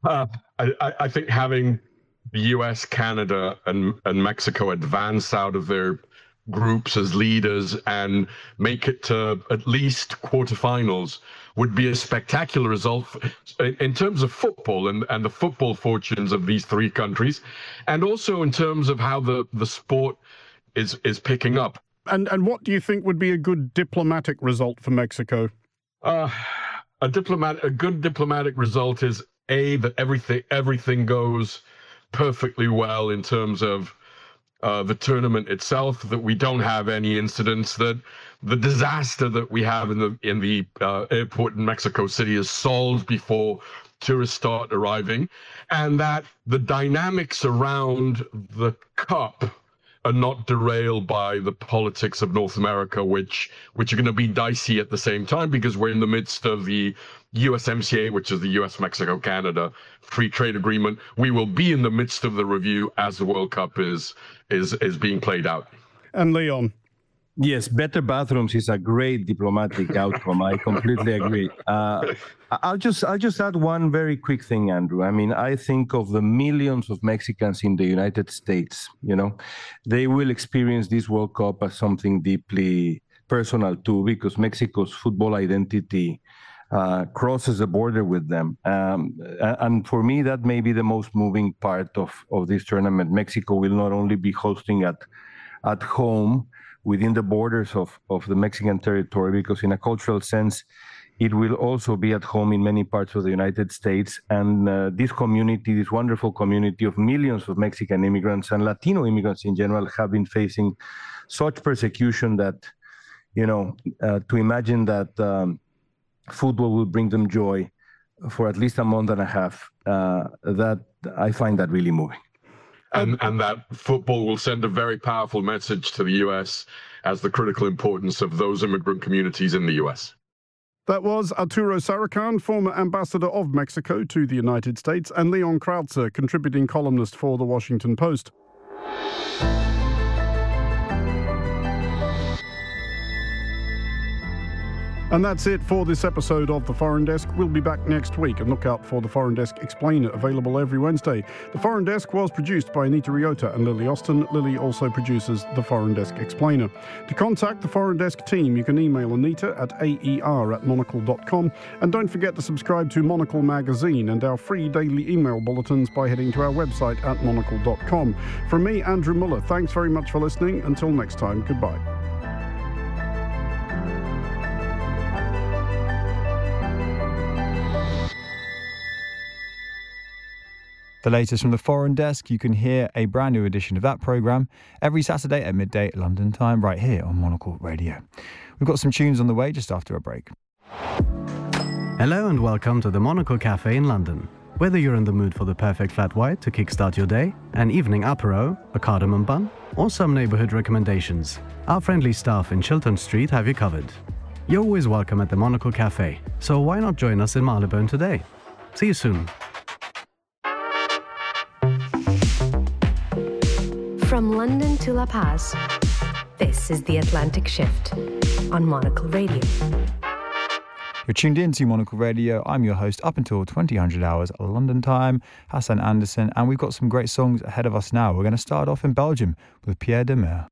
I think having the US, Canada, and Mexico advance out of their groups as leaders and make it to at least quarterfinals would be a spectacular result in terms of football and the football fortunes of these three countries, and also in terms of how the sport is picking up. And what do you think would be a good diplomatic result for Mexico? A good diplomatic result is that everything goes perfectly well in terms of the tournament itself, that we don't have any incidents, that the disaster that we have in the airport in Mexico City is solved before tourists start arriving, and that the dynamics around the cup are not derailed by the politics of North America, which are going to be dicey at the same time, because we're in the midst of the USMCA, which is the US, Mexico, Canada free trade agreement. We will be in the midst of the review as the World Cup is being played out. And Leon? Yes, better bathrooms is a great diplomatic outcome. I completely agree. I'll just add one very quick thing, Andrew. I mean, I think of the millions of Mexicans in the United States. You know, they will experience this World Cup as something deeply personal too, because Mexico's football identity crosses the border with them. And for me, that may be the most moving part of this tournament. Mexico will not only be hosting at home within the borders of the Mexican territory, because in a cultural sense, it will also be at home in many parts of the United States. And this community, this wonderful community of millions of Mexican immigrants and Latino immigrants in general, have been facing such persecution that, you know, to imagine that football will bring them joy for at least a month and a half, that I find that really moving. And that football will send a very powerful message to the US as the critical importance of those immigrant communities in the US. That was Arturo Sarakan, former ambassador of Mexico to the United States, and Leon Krautzer, contributing columnist for The Washington Post. And that's it for this episode of The Foreign Desk. We'll be back next week, and look out for The Foreign Desk Explainer, available every Wednesday. The Foreign Desk was produced by Anita Riota and Lily Austin. Lily also produces The Foreign Desk Explainer. To contact the Foreign Desk team, you can email Anita at aer@monocle.com. And don't forget to subscribe to Monocle Magazine and our free daily email bulletins by heading to our website at monocle.com. From me, Andrew Muller, thanks very much for listening. Until next time, goodbye. The latest from the Foreign Desk. You can hear a brand new edition of that programme every Saturday at midday London time, right here on Monocle Radio. We've got some tunes on the way just after a break. Hello and welcome to the Monocle Cafe in London. Whether you're in the mood for the perfect flat white to kickstart your day, an evening apéro, a cardamom bun, or some neighbourhood recommendations, our friendly staff in Chiltern Street have you covered. You're always welcome at the Monocle Cafe, so why not join us in Marylebone today? See you soon. From London to La Paz, this is The Atlantic Shift on Monocle Radio. You're tuned in to Monocle Radio. I'm your host up until 2000 hours London time, Hassan Anderson, and we've got some great songs ahead of us now. We're going to start off in Belgium with Pierre Demeur.